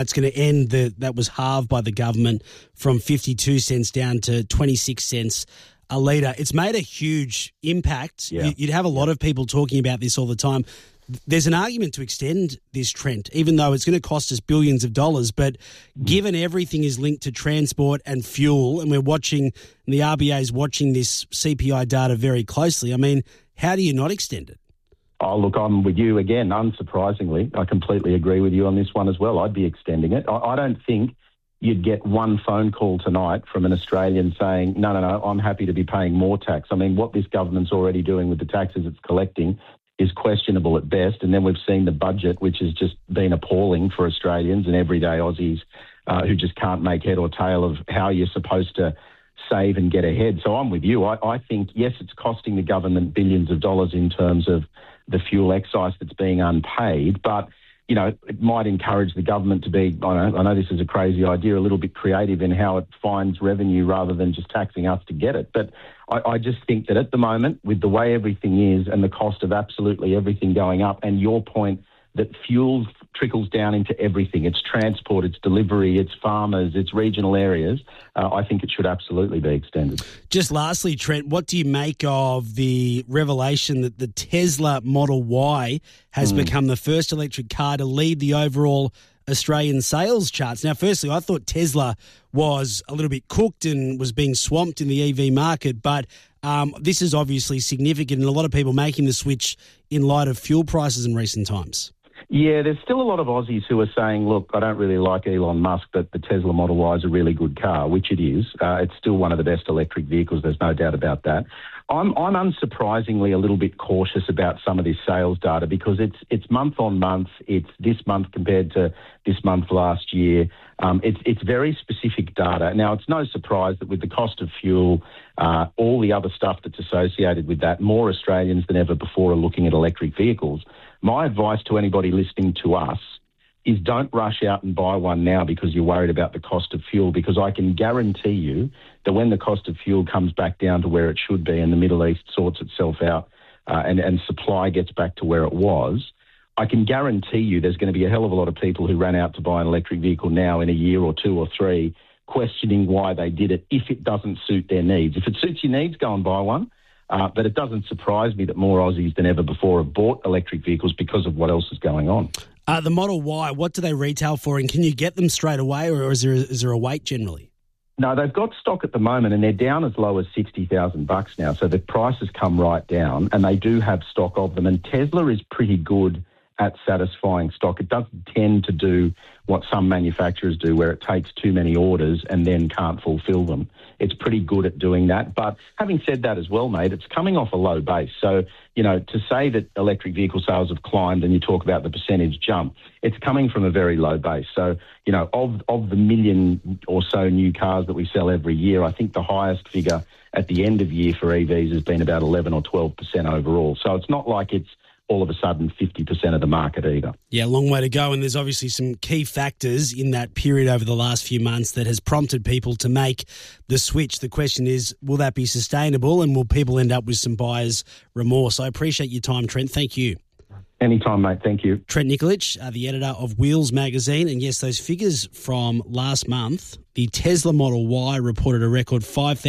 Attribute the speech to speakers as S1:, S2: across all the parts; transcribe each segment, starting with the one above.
S1: It's going to end that was halved by the government from 52 cents down to 26 cents a litre. It's made a huge impact.
S2: Yeah.
S1: You'd have a lot of people talking about this all the time. There's an argument to extend this, Trent, even though it's going to cost us billions of dollars. But given everything is linked to transport and fuel, and we're watching, and the RBA is watching this CPI data very closely, I mean, how do you not extend it?
S2: Oh, look, I'm with you again, unsurprisingly. I completely agree with you on this one as well. I'd be extending it. I don't think you'd get one phone call tonight from an Australian saying, no, I'm happy to be paying more tax. I mean, what this government's already doing with the taxes it's collecting is questionable at best. And then we've seen the budget, which has just been appalling for Australians and everyday Aussies who just can't make head or tail of how you're supposed to save and get ahead. So I'm with you. I think, yes, it's costing the government billions of dollars in terms of the fuel excise that's being unpaid, but you know, it might encourage the government to be, I know this is a crazy idea, a little bit creative in how it finds revenue rather than just taxing us to get it. But I just think that at the moment, with the way everything is and the cost of absolutely everything going up, and your point that fuel trickles down into everything, it's transport, it's delivery, it's farmers, it's regional areas, I think it should absolutely be extended.
S1: Just lastly, Trent, what do you make of the revelation that the Tesla Model Y has become the first electric car to lead the overall Australian sales charts? Now, firstly, I thought Tesla was a little bit cooked and was being swamped in the EV market, but this is obviously significant, and a lot of people making the switch in light of fuel prices in recent times.
S2: Yeah, there's still a lot of Aussies who are saying, look, I don't really like Elon Musk, but the Tesla Model Y is a really good car, which it is. It's still one of the best electric vehicles. There's no doubt about that. I'm unsurprisingly a little bit cautious about some of this sales data because it's month on month. It's this month compared to this month last year. It's very specific data. Now, it's no surprise that with the cost of fuel, all the other stuff that's associated with that, more Australians than ever before are looking at electric vehicles. My advice to anybody listening to us is don't rush out and buy one now because you're worried about the cost of fuel, because I can guarantee you that when the cost of fuel comes back down to where it should be and the Middle East sorts itself out and supply gets back to where it was, I can guarantee you there's going to be a hell of a lot of people who ran out to buy an electric vehicle now in a year or two or three questioning why they did it if it doesn't suit their needs. If it suits your needs, go and buy one. But it doesn't surprise me that more Aussies than ever before have bought electric vehicles because of what else is going on.
S1: The Model Y, what do they retail for, and can you get them straight away, or is there a wait generally?
S2: No, they've got stock at the moment, and they're down as low as $60,000 now. So the prices come right down, and they do have stock of them. And Tesla is pretty good at satisfying stock. It doesn't tend to do what some manufacturers do, where it takes too many orders and then can't fulfill them. It's pretty good at doing that. But having said that as well, mate, it's coming off a low base. So, you know, to say that electric vehicle sales have climbed and you talk about the percentage jump, it's coming from a very low base. So, you know, of the million or so new cars that we sell every year, I think the highest figure at the end of year for EVs has been about 11 or 12% overall. So it's not like it's all of a sudden 50% of the market either.
S1: Yeah, long way to go, and there's obviously some key factors in that period over the last few months that has prompted people to make the switch. The question is, will that be sustainable, and will people end up with some buyer's remorse? I appreciate your time, Trent. Thank you.
S2: Anytime, mate. Thank you.
S1: Trent Nikolic, the editor of Wheels magazine. And yes, those figures from last month, the Tesla Model Y reported a record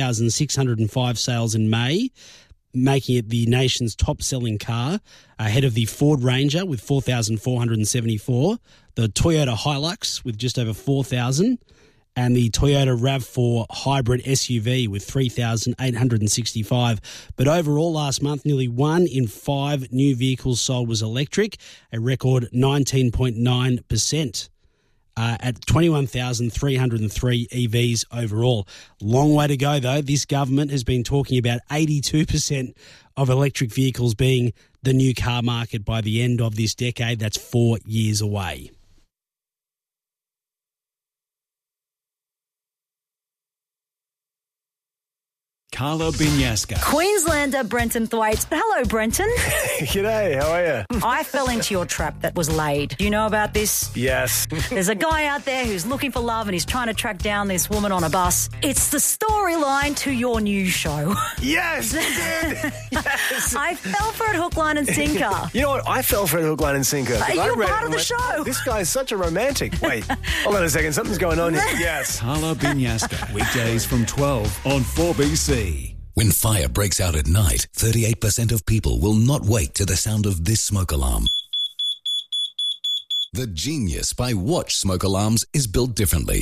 S1: 5,605 sales in May, making it the nation's top-selling car, ahead of the Ford Ranger with 4,474, the Toyota Hilux with just over 4,000, and the Toyota RAV4 hybrid SUV with 3,865. But overall, last month, nearly 1 in 5 new vehicles sold was electric, a record 19.9%. At 21,303 EVs overall. Long way to go, though. This government has been talking about 82% of electric vehicles being the new car market by the end of this decade. That's 4 years away.
S3: Carla Binyaska.
S4: Queenslander Brenton Thwaites. Hello, Brenton.
S5: G'day, how are you?
S4: I fell into your trap that was laid. Do you know about this?
S5: Yes.
S4: There's a guy out there who's looking for love and he's trying to track down this woman on a bus. It's the storyline to your new show.
S5: Yes, dude. Yes.
S4: I fell for it hook, line and sinker.
S5: You know what? I fell for it hook, line and sinker.
S4: You're part of the show.
S5: This guy's such a romantic. Wait, hold on a second. Something's going on here. Yes.
S3: Carla Binyaska. Weekdays from 12 on 4BC.
S6: When fire breaks out at night, 38% of people will not wake to the sound of this smoke alarm. The Genius by Watch smoke alarms is built differently.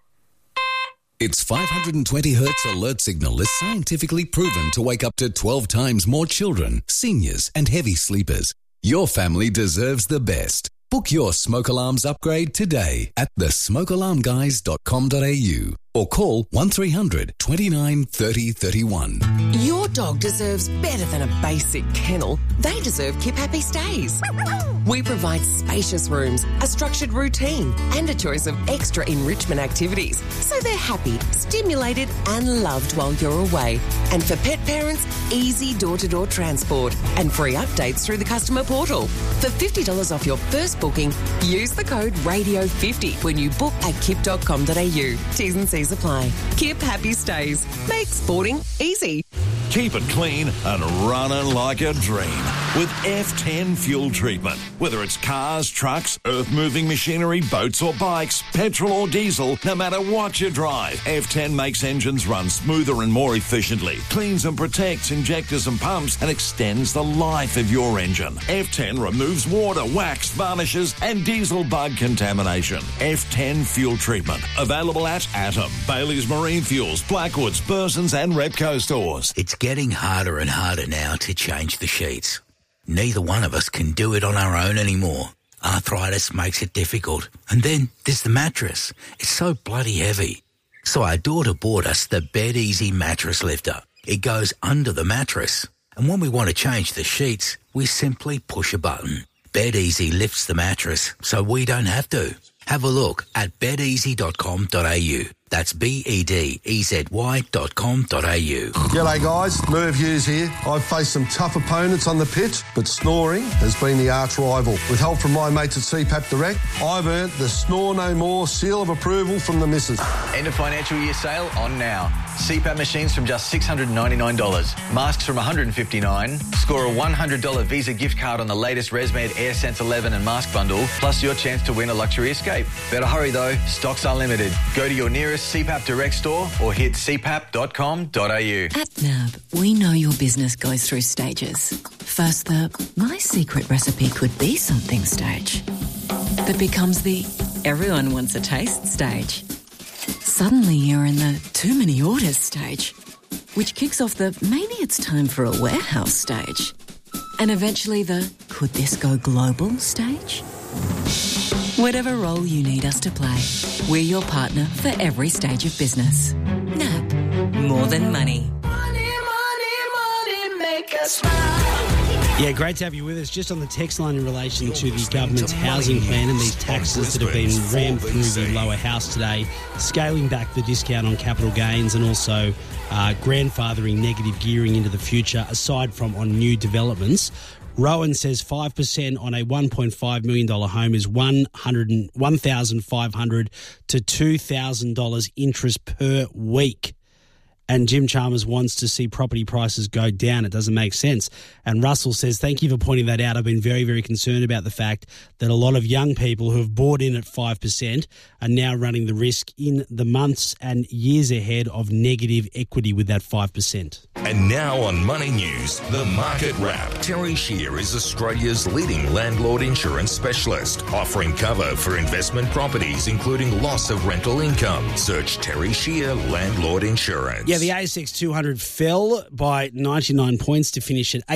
S6: Its 520 Hz alert signal is scientifically proven to wake up to 12 times more children, seniors, and heavy sleepers. Your family deserves the best. Book your smoke alarms upgrade today at thesmokealarmguys.com.au or call 1300 29 30 31.
S7: Your dog deserves better than a basic kennel. They deserve Keep Happy Stays. We provide spacious rooms, a structured routine, and a choice of extra enrichment activities, so they're happy, stimulated, and loved while you're away. And for pet parents, easy door-to-door transport and free updates through the customer portal. For $50 off your first booking, use the code RADIO50 when you book at kip.com.au. T's and C's apply. Kip Happy Stays. Makes boarding easy.
S8: Keep it clean and running like a dream with F10 fuel treatment. Whether it's cars, trucks, earth-moving machinery, boats or bikes, petrol or diesel, no matter what you drive, F10 makes engines run smoother and more efficiently, cleans and protects injectors and pumps, and extends the life of your engine. F10 removes water, wax, varnishes, and diesel bug contamination. F10 fuel treatment. Available at Atom, Bailey's Marine Fuels, Blackwoods, Burson's and Repco stores.
S9: It's getting harder and harder now to change the sheets. Neither one of us can do it on our own anymore. Arthritis makes it difficult. And then there's the mattress. It's so bloody heavy. So our daughter bought us the Bed Easy mattress lifter. It goes under the mattress. And when we want to change the sheets, we simply push a button. Bed Easy lifts the mattress so we don't have to. Have a look at bedeasy.com.au. That's bedezy.com.au.
S10: G'day guys, Merv Hughes here. I've faced some tough opponents on the pitch, but snoring has been the arch rival. With help from my mates at CPAP Direct, I've earned the Snore No More seal of approval from the missus.
S11: End of financial year sale on now. CPAP machines from just $699. Masks from $159. Score a $100 Visa gift card on the latest ResMed AirSense 11 and mask bundle, plus your chance to win a luxury escape. Better hurry though, stocks are limited. Go to your nearest CPAP Direct store or hit cpap.com.au.
S12: At NAB, we know your business goes through stages. First, the my secret recipe could be something stage that becomes the everyone wants a taste stage. Suddenly you're in the too many orders stage, which kicks off the maybe it's time for a warehouse stage. And eventually the could this go global stage? Whatever role you need us to play, we're your partner for every stage of business. NAB, more than money.
S1: Yeah, great to have you with us. Just on the text line in relation to the government's housing plan and these taxes that have been rammed through the lower house today, scaling back the discount on capital gains and also grandfathering negative gearing into the future, aside from on new developments. Rowan says 5% on a $1.5 million home is $1,500 to $2,000 interest per week. And Jim Chalmers wants to see property prices go down. It doesn't make sense. And Russell says, thank you for pointing that out. I've been very, very concerned about the fact that a lot of young people who have bought in at 5% are now running the risk in the months and years ahead of negative equity with that 5%.
S13: And now on Money News, the Market Wrap. Terry Shear is Australia's leading landlord insurance specialist, offering cover for investment properties, including loss of rental income. Search Terry Shear Landlord Insurance.
S1: Yeah, the ASX 200 fell by 99 points to finish at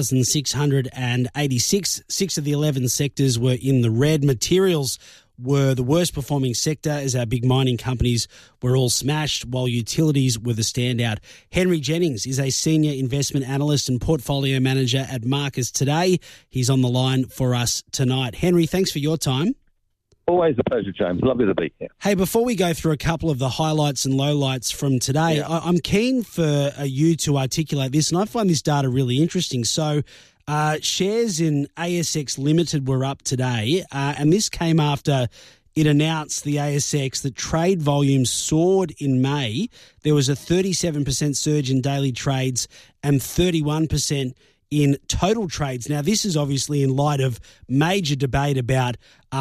S1: 8,686. 6 of the 11 sectors were in the red. Materials were the worst performing sector as our big mining companies were all smashed, while utilities were the standout. Henry Jennings is a senior investment analyst and portfolio manager at Marcus Today. He's on the line for us tonight. Henry, thanks for your time.
S14: Always a pleasure, James. Lovely to be here.
S1: Hey, before we go through a couple of the highlights and lowlights from today, I'm keen for you to articulate this, and I find this data really interesting. So shares in ASX Limited were up today, and this came after it announced, the ASX, that trade volumes soared in May. There was a 37% surge in daily trades and 31% in total trades. Now, this is obviously in light of major debate about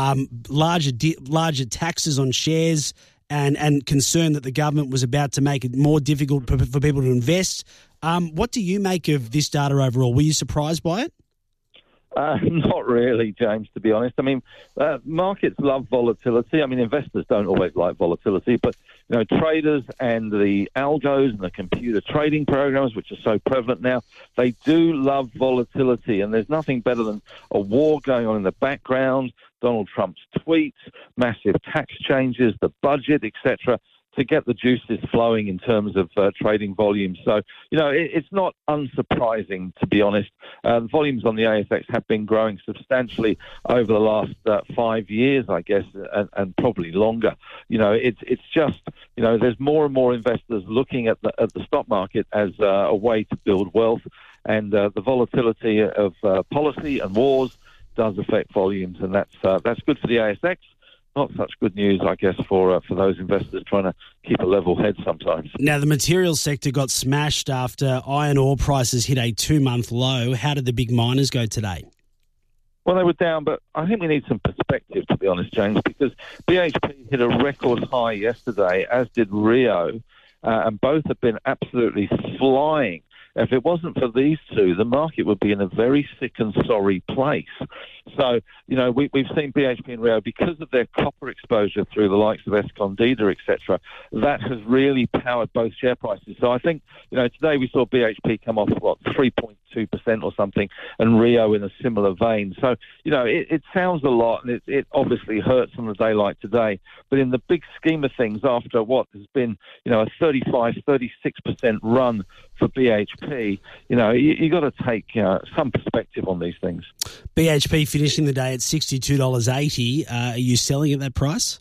S1: larger taxes on shares and concern that the government was about to make it more difficult for people to invest. What do you make of this data overall? Were you surprised by it?
S14: Not really, James, to be honest. I mean, markets love volatility. I mean, investors don't always like volatility, but, you know, traders and the algos and the computer trading programs, which are so prevalent now, they do love volatility. And there's nothing better than a war going on in the background, Donald Trump's tweets, massive tax changes, the budget, etc., to get the juices flowing in terms of trading volumes. So, you know, it's not unsurprising, to be honest. The volumes on the ASX have been growing substantially over the last 5 years, I guess, and probably longer. You know, it's just, you know, there's more and more investors looking at the stock market as a way to build wealth, and the volatility of policy and wars does affect volumes, and that's good for the ASX. Not such good news, I guess, for those investors trying to keep a level head sometimes.
S1: Now, the materials sector got smashed after iron ore prices hit a 2-month low. How did the big miners go today?
S14: Well, they were down, but I think we need some perspective, to be honest, James, because BHP hit a record high yesterday, as did Rio, and both have been absolutely flying. If it wasn't for these two, the market would be in a very sick and sorry place. So, you know, we've seen BHP and Rio, because of their copper exposure through the likes of Escondida, etc., that has really powered both share prices. So I think, you know, today we saw BHP come off, 3.2% or something, and Rio in a similar vein. So, you know, it sounds a lot, and it obviously hurts on a day like today. But in the big scheme of things, after what has been, you know, a 35-36% run for BHP, you know, you got to take some perspective on these things.
S1: BHP finishing the day at $62.80. Are you selling at that price?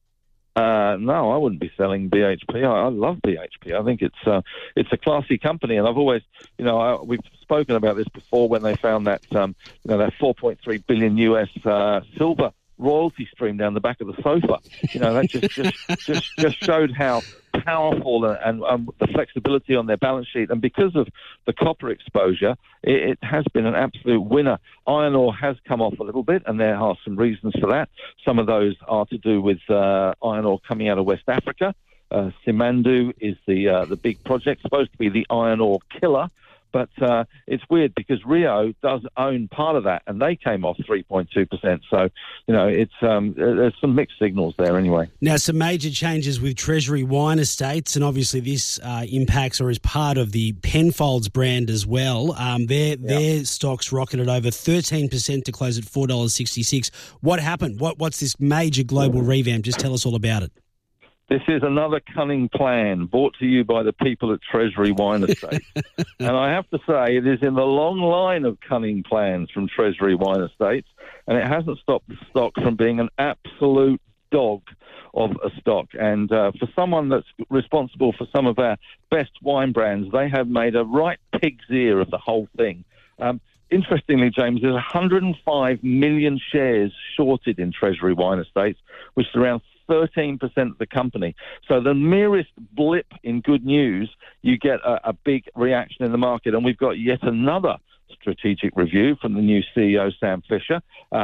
S14: No, I wouldn't be selling BHP. I love BHP. I think it's a classy company, and I've always, you know, we've spoken about this before when they found that that 4.3 billion US silver royalty stream down the back of the sofa. You know, that just showed how powerful and the flexibility on their balance sheet. And because of the copper exposure, it has been an absolute winner. Iron ore has come off a little bit, and there are some reasons for that. Some of those are to do with iron ore coming out of West Africa. Simandou is the big project, supposed to be the iron ore killer. But it's weird because Rio does own part of that, and they came off 3.2%. So, you know, there's some mixed signals there anyway.
S1: Now, some major changes with Treasury Wine Estates, and obviously this impacts or is part of the Penfolds brand as well. Their stocks rocketed over 13% to close at $4.66. What happened? What's this major global revamp? Just tell us all about it.
S14: This is another cunning plan brought to you by the people at Treasury Wine Estates. And I have to say, it is in the long line of cunning plans from Treasury Wine Estates, and it hasn't stopped the stock from being an absolute dog of a stock. And for someone that's responsible for some of our best wine brands, they have made a right pig's ear of the whole thing. Interestingly, James, there's 105 million shares shorted in Treasury Wine Estates, which is around 13% of the company. So the merest blip in good news, you get a big reaction in the market. And we've got yet another strategic review from the new CEO, Sam Fisher,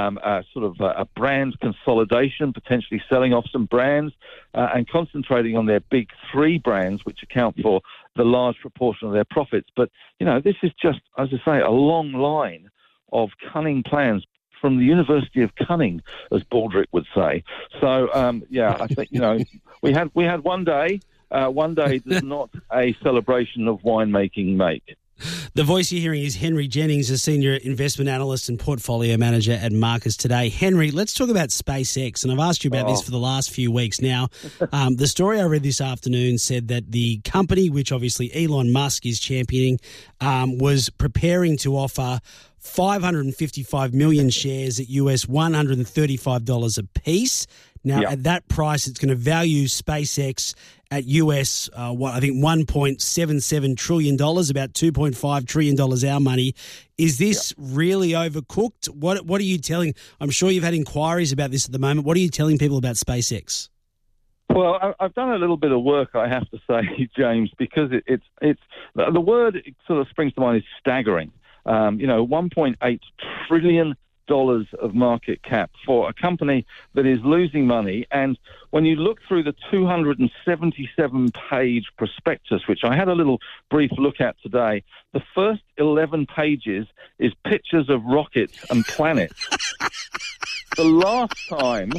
S14: a brand consolidation, potentially selling off some brands and concentrating on their big three brands, which account for the large proportion of their profits. But, you know, this is just, as I say, a long line of cunning plans from the University of Cunning, as Baldrick would say. So, I think, you know, we had one day. One day does not a celebration of winemaking make.
S1: The voice you're hearing is Henry Jennings, a senior investment analyst and portfolio manager at Marcus Today. Henry, let's talk about SpaceX, and I've asked you about this for the last few weeks now. The story I read this afternoon said that the company, which obviously Elon Musk is championing, was preparing to offer 555 million shares at US $135 a piece. Now, at that price, it's going to value SpaceX at US, I think $1.77 trillion, about $2.5 trillion our money. Is this really overcooked? What are you telling? I'm sure you've had inquiries about this at the moment. What are you telling people about SpaceX?
S14: Well, I've done a little bit of work, I have to say, James, because it's the word it sort of springs to mind is staggering. $1.8 trillion of market cap for a company that is losing money. And when you look through the 277-page prospectus, which I had a little brief look at today, the first 11 pages is pictures of rockets and planets. The last time,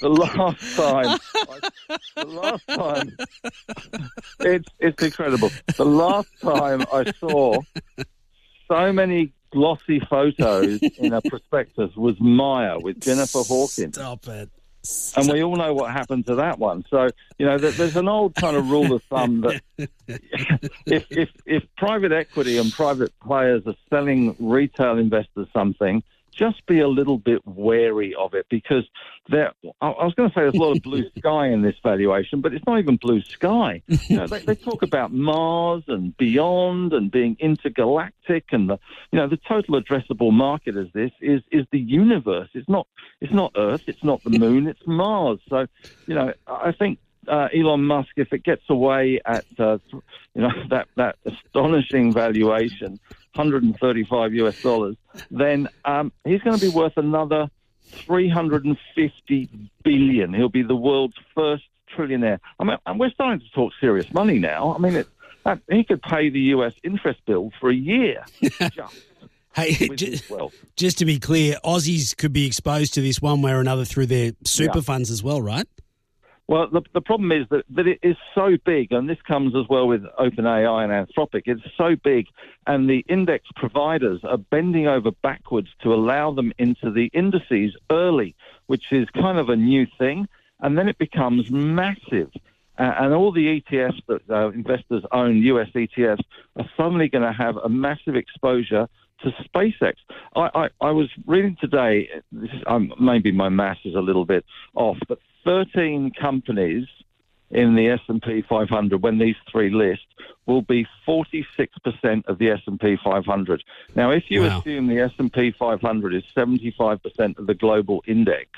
S14: it's incredible. The last time I saw so many glossy photos in a prospectus was Maya with Jennifer Hawkins.
S1: Stop it.
S14: And we all know what happened to that one. So, there's an old kind of rule of thumb that if private equity and private players are selling retail investors something, just be a little bit wary of it, because I was going to say there's a lot of blue sky in this valuation, but it's not even blue sky. They talk about Mars and beyond and being intergalactic, and the total addressable market is the universe. It's not Earth, it's not the moon, it's Mars. So, I think Elon Musk, if it gets away at that astonishing valuation, $135 US, then he's going to be worth another $350 billion. He'll be the world's first trillionaire. I mean, and we're starting to talk serious money now. I mean, he could pay the US interest bill for a year.
S1: Just to be clear, Aussies could be exposed to this one way or another through their super funds as well, right?
S14: Well, the problem is that it is so big, and this comes as well with OpenAI and Anthropic. It's so big, and the index providers are bending over backwards to allow them into the indices early, which is kind of a new thing, and then it becomes massive. And all the ETFs that investors own, US ETFs, are suddenly going to have a massive exposure to SpaceX. I was reading today, maybe my maths is a little bit off, but 13 companies in the S&P 500, when these three list, will be 46% of the S&P 500. Now, if you assume the S&P 500 is 75% of the global index,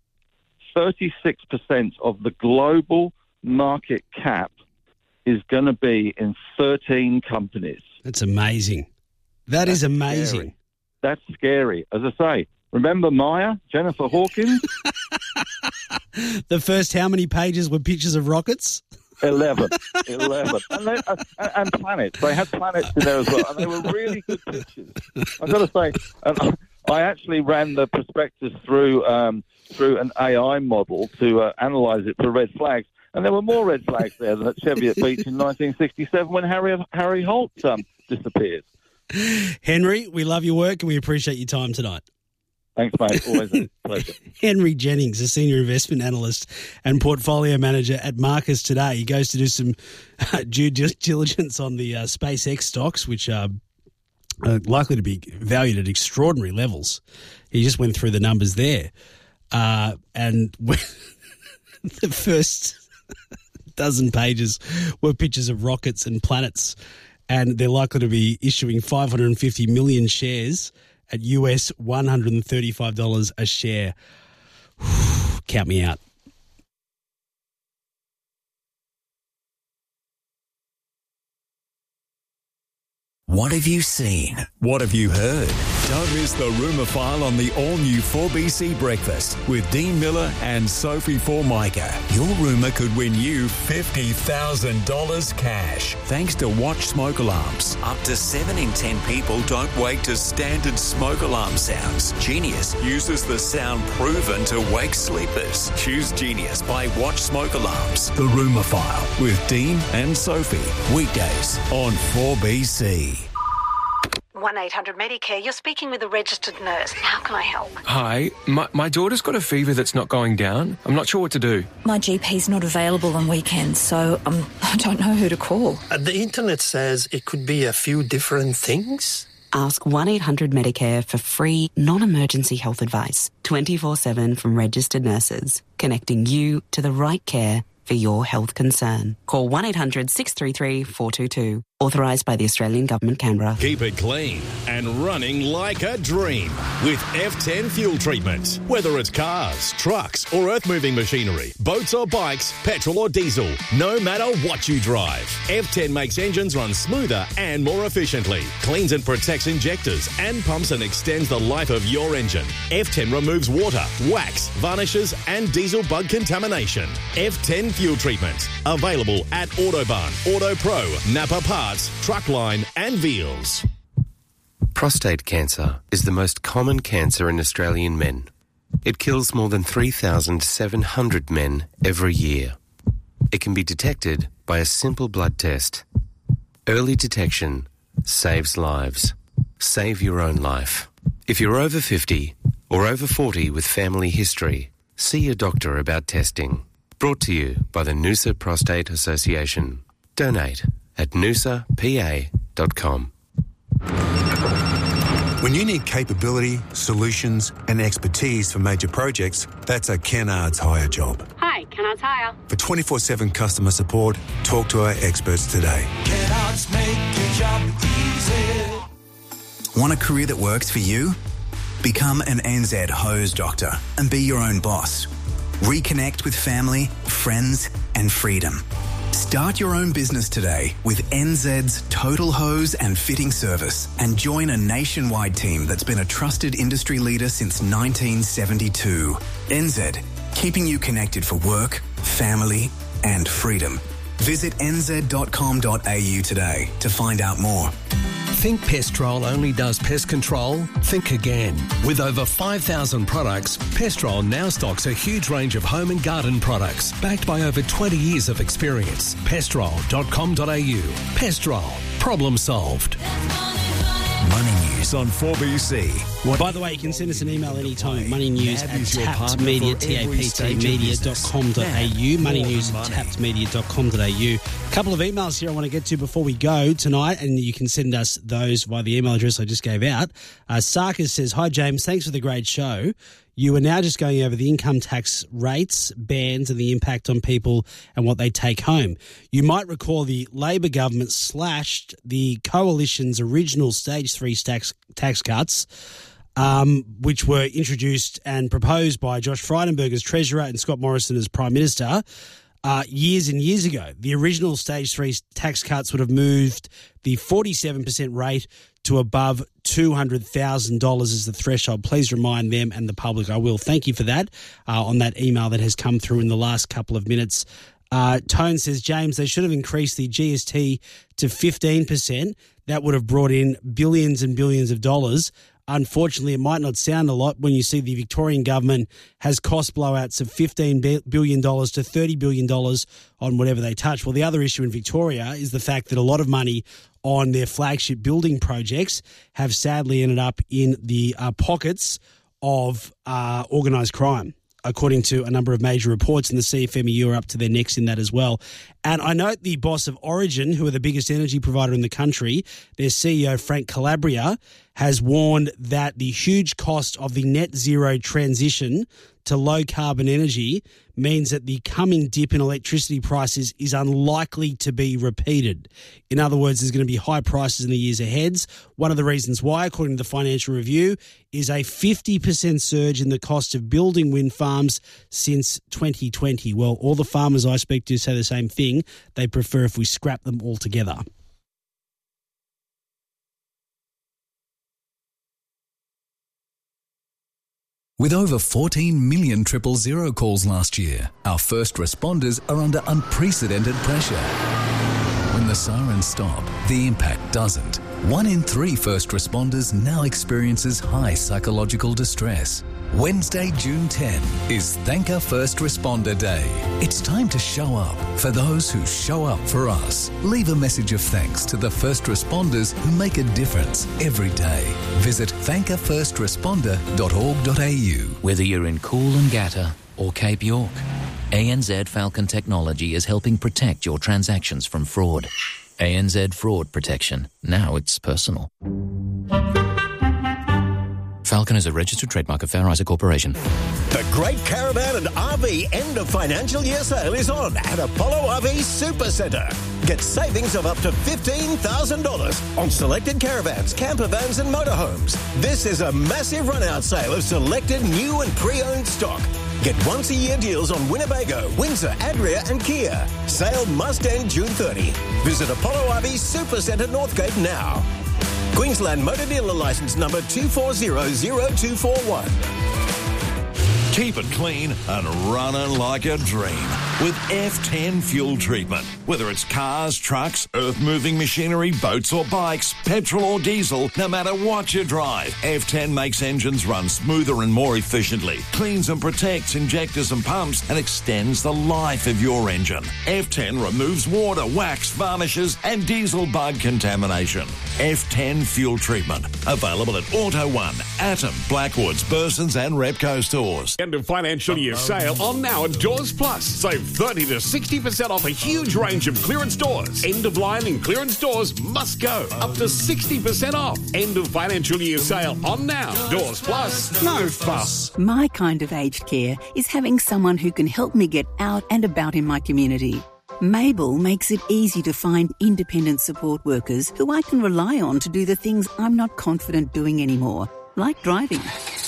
S14: 36% of the global market cap is going to be in 13 companies.
S1: That's amazing. That's amazing.
S14: Scary. That's scary. As I say, remember Maya, Jennifer Hawkins?
S1: The first how many pages were pictures of rockets?
S14: 11. And planets. They had planets in there as well, and they were really good pictures. I've got to say, I actually ran the prospectus through an AI model to analyse it for red flags, and there were more red flags there than at Cheviot Beach in 1967 when Harry Holt disappeared.
S1: Henry, we love your work and we appreciate your time tonight.
S14: Thanks, mate. Always a pleasure.
S1: Henry Jennings, a senior investment analyst and portfolio manager at Marcus today. He goes to do some due diligence on the SpaceX stocks, which are likely to be valued at extraordinary levels. He just went through the numbers there. And the first dozen pages were pictures of rockets and planets, and they're likely to be issuing 550 million shares at US $135 a share. Count me out.
S15: What have you seen? What have you heard? Don't miss the Rumour File on the all-new 4BC Breakfast with Dean Miller and Sophie Formica. Your rumour could win you $50,000 cash thanks to Watch Smoke Alarms. Up to 7 in 10 people don't wake to standard smoke alarm sounds. Genius uses the sound proven to wake sleepers. Choose Genius by Watch Smoke Alarms. The Rumour File with Dean and Sophie. Weekdays on 4BC.
S16: 1-800-Medicare. You're speaking with a registered nurse. How can I help?
S17: Hi. My daughter's got a fever that's not going down. I'm not sure what to do.
S18: My GP's not available on weekends, so I don't know who to call.
S19: The internet says it could be a few different things. Ask 1-800-MEDICARE for free, non-emergency health advice, 24/7 from registered nurses, connecting you to the right care for your health concern. Call 1-800-633-422. Authorised by the Australian Government, Canberra.
S20: Keep it clean and running like a dream with F10 fuel treatment. Whether it's cars, trucks or earth-moving machinery, boats or bikes, petrol or diesel, no matter what you drive, F10 makes engines run smoother and more efficiently, cleans and protects injectors and pumps and extends the life of your engine. F10 removes water, wax, varnishes and diesel bug contamination. F10 fuel treatment. Available at Autobahn, Auto Pro, Napa Parts, Truckline and Veals.
S21: Prostate cancer is the most common cancer in Australian men. It kills more than 3,700 men every year. It can be detected by a simple blood test. Early detection saves lives. Save your own life. If you're over 50 or over 40 with family history, see your doctor about testing. Brought to you by the Noosa Prostate Association. Donate at noosapa.com.
S22: When you need capability, solutions and expertise for major projects, that's a Kennards Hire job.
S23: Hi, Kennards Hire.
S22: For 24/7 customer support, talk to our experts today.
S24: Kennards make your job easy.
S25: Want a career that works for you? Become an NZ hose doctor and be your own boss. Reconnect with family, friends and freedom. Start your own business today with NZ's Total Hose and Fitting Service and join a nationwide team that's been a trusted industry leader since 1972. NZ, keeping you connected for work, family and freedom. Visit nz.com.au today to find out more.
S26: Think Pestrol only does pest control? Think again. With over 5,000 products, Pestrol now stocks a huge range of home and garden products, backed by over 20 years of experience. Pestrol.com.au. Pestrol. Problem solved.
S3: Money News on 4BC.
S1: By the way, you can send us an email anytime at moneynews@taptmedia, taptmedia.com.au, moneynews@taptmedia.com.au. A couple of emails here I want to get to before we go tonight, and you can send us those via the email address I just gave out. Sarkis says, "Hi James, thanks for the great show. You are now just going over the income tax rates, bans and the impact on people and what they take home. You might recall the Labor government slashed the Coalition's original Stage 3 tax cuts, which were introduced and proposed by Josh Frydenberg as Treasurer and Scott Morrison as Prime Minister years and years ago. The original Stage 3 tax cuts would have moved the 47% rate to above $200,000 as the threshold. Please remind them and the public. I will. Thank you for that on that email that has come through in the last couple of minutes. Tone says, James, they should have increased the GST to 15%. That would have brought in billions and billions of dollars. Unfortunately, it might not sound a lot when you see the Victorian government has cost blowouts of $15 billion to $30 billion on whatever they touch. Well, the other issue in Victoria is the fact that a lot of money on their flagship building projects have sadly ended up in the pockets of organised crime, according to a number of major reports, and the CFMEU are up to their necks in that as well. And I note the boss of Origin, who are the biggest energy provider in the country, their CEO, Frank Calabria, has warned that the huge cost of the net zero transition to low-carbon energy means that the coming dip in electricity prices is unlikely to be repeated. In other words, there's going to be high prices in the years ahead. One of the reasons why, according to the Financial Review, is a 50% surge in the cost of building wind farms since 2020. Well, all the farmers I speak to say the same thing. They prefer if we scrap them altogether.
S6: With over 14 million 000 calls last year, our first responders are under unprecedented pressure. When the sirens stop, the impact doesn't. 1 in 3 first responders now experiences high psychological distress. Wednesday, June 10 is Thank a First Responder Day. It's time to show up for those who show up for us. Leave a message of thanks to the first responders who make a difference every day. Visit thankafirstresponder.org.au.
S9: Whether you're in Coolangatta or Cape York, ANZ Falcon Technology is helping protect your transactions from fraud.
S2: ANZ Fraud Protection. Now it's personal. Falcon is a registered trademark of Fair Isaac Corporation.
S4: The Great Caravan and RV end of financial year sale is on at Apollo RV Supercentre. Get savings of up to $15,000 on selected caravans, camper vans and motorhomes. This is a massive run-out sale of selected new and pre-owned stock. Get once-a-year deals on Winnebago, Windsor, Adria and Kia. Sale must end June 30. Visit Apollo RV Supercentre Northgate now. Queensland Motor Dealer Licence number 2400241.
S5: Keep it clean and running like a dream with F10 fuel treatment. Whether it's cars, trucks, earth-moving machinery, boats or bikes, petrol or diesel, no matter what you drive, F10 makes engines run smoother and more efficiently, cleans and protects injectors and pumps, and extends the life of your engine. F10 removes water, wax, varnishes and diesel bug contamination. F10 fuel treatment. Available at Auto One, Atom, Blackwoods, Bursons and Repco stores.
S7: End of financial year sale on now at Doors Plus. Save 30 to 60% off a huge range of clearance doors. End of line and clearance doors must go. Up to 60% off. End of financial year sale on now. Doors Plus. No fuss.
S8: My kind of aged care is having someone who can help me get out and about in my community. Mabel makes it easy to find independent support workers who I can rely on to do the things I'm not confident doing anymore, like driving.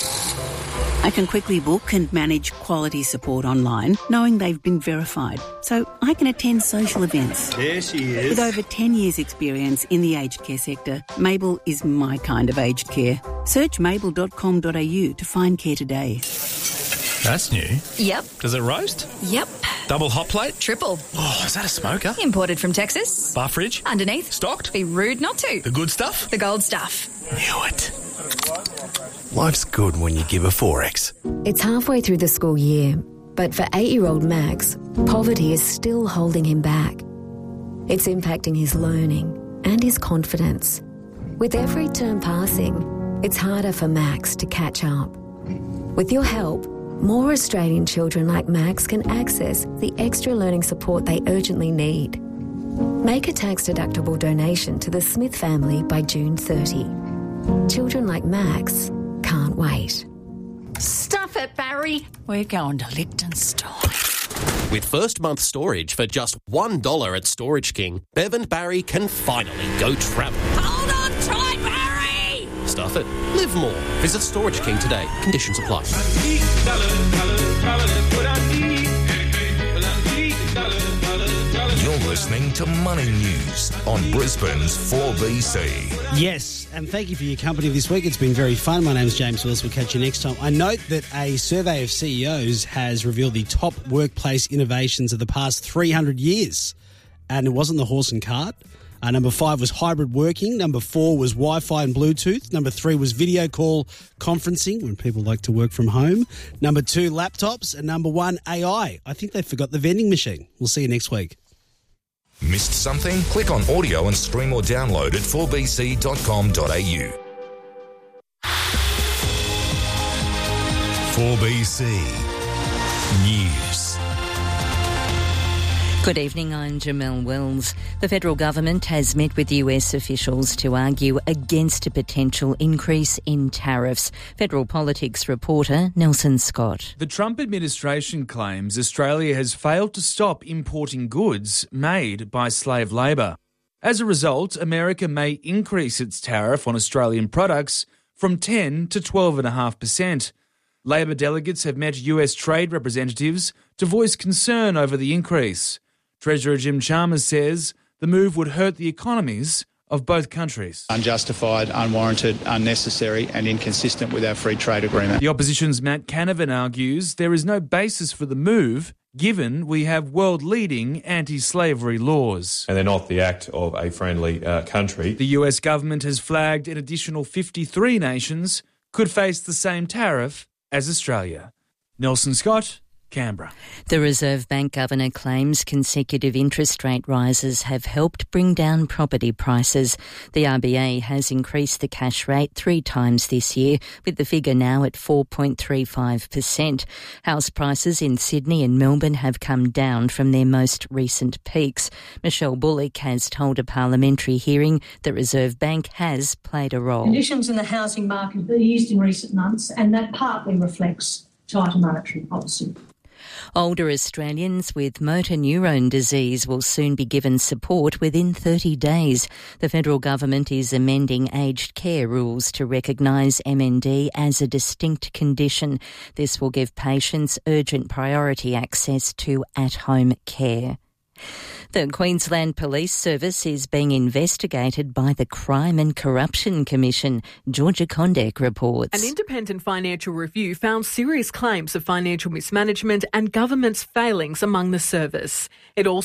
S8: I can quickly book and manage quality support online, knowing they've been verified, so I can attend social events.
S23: There she is.
S8: With over 10 years' experience in the aged care sector, Mabel is my kind of aged care. Search mabel.com.au to find care today.
S27: That's new.
S18: Yep.
S27: Does it roast?
S18: Yep.
S27: Double hot plate?
S18: Triple.
S27: Oh, is that a smoker?
S18: Imported from Texas.
S27: Bar fridge?
S18: Underneath.
S27: Stocked?
S18: Be rude not to.
S27: The good stuff?
S18: The gold stuff.
S27: Knew it.
S22: Life's good when you give a 4X.
S28: It's halfway through the school year, but for 8-year-old Max, poverty is still holding him back. It's impacting his learning and his confidence. With every term passing, it's harder for Max to catch up. With your help, more Australian children like Max can access the extra learning support they urgently need. Make a tax-deductible donation to the Smith family by June 30. Children like Max can't wait.
S16: Stuff it, Barry. We're going to Liechtenstein.
S29: With first month storage for just $1 at Storage King, Bev and Barry can finally go travel.
S16: Hold on tight, Barry!
S29: Stuff it. Live more. Visit Storage King today. Conditions apply.
S13: You're listening to Money News on Brisbane's 4BC.
S1: Yes, and thank you for your company this week. It's been very fun. My name's James Willis. We'll catch you next time. I note that a survey of CEOs has revealed the top workplace innovations of the past 300 years. And it wasn't the horse and cart. Number 5 was hybrid working. Number 4 was Wi-Fi and Bluetooth. Number 3 was video call conferencing, when people like to work from home. Number 2, laptops. And number 1, AI. I think they forgot the vending machine. We'll see you next week.
S13: Missed something? Click on audio and stream or download at 4bc.com.au.
S15: 4BC News.
S30: Good evening, I'm Jamelle Wells. The federal government has met with US officials to argue against a potential increase in tariffs. Federal politics reporter Nelson Scott.
S31: The Trump administration claims Australia has failed to stop importing goods made by slave labour. As a result, America may increase its tariff on Australian products from 10 to 12.5%. Labor delegates have met US trade representatives to voice concern over the increase. Treasurer Jim Chalmers says the move would hurt the economies of both countries.
S32: Unjustified, unwarranted, unnecessary and inconsistent with our free trade agreement.
S31: The opposition's Matt Canavan argues there is no basis for the move given we have world-leading anti-slavery laws.
S33: And they're not the act of a friendly country.
S31: The US government has flagged an additional 53 nations could face the same tariff as Australia. Nelson Scott, Canberra.
S30: The Reserve Bank Governor claims consecutive interest rate rises have helped bring down property prices. The RBA has increased the cash rate 3 times this year, with the figure now at 4.35%. House prices in Sydney and Melbourne have come down from their most recent peaks. Michelle Bullock has told a parliamentary hearing the Reserve Bank has played a role.
S3: Conditions in the housing market have eased in recent months, and that partly reflects tighter monetary policy.
S30: Older Australians with motor neurone disease will soon be given support within 30 days. The federal government is amending aged care rules to recognise MND as a distinct condition. This will give patients urgent priority access to at-home care. The Queensland Police Service is being investigated by the Crime and Corruption Commission. Georgia Condek reports.
S10: An independent financial review found serious claims of financial mismanagement and government's failings among the service. It also